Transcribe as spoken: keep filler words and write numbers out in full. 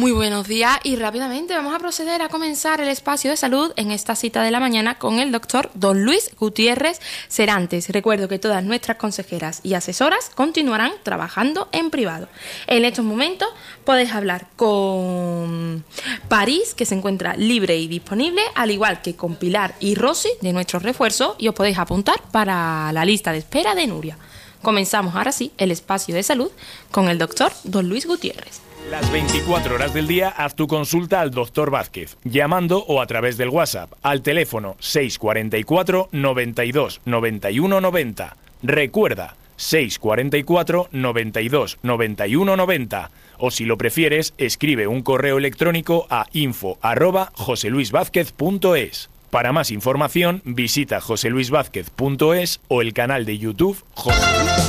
Muy buenos días y rápidamente vamos a proceder a comenzar el espacio de salud en esta cita de la mañana con el doctor Don Luis Gutiérrez Serantes. Recuerdo que todas nuestras consejeras y asesoras continuarán trabajando en privado. En estos momentos podéis hablar con París, que se encuentra libre y disponible, al igual que con Pilar y Rosy de nuestros refuerzos, y os podéis apuntar para la lista de espera de Nuria. Comenzamos ahora sí el espacio de salud con el doctor Don Luis Gutiérrez. Las veinticuatro horas del día haz tu consulta al doctor Vázquez, llamando o a través del WhatsApp al teléfono seis cuarenta y cuatro, noventa y dos, noventa y uno noventa. Recuerda, seis cuarenta y cuatro, noventa y dos, noventa y uno noventa. O si lo prefieres, escribe un correo electrónico a info arroba joseluisvázquez punto es. Para más información, visita joseluisvázquez punto es o el canal de YouTube José Luis.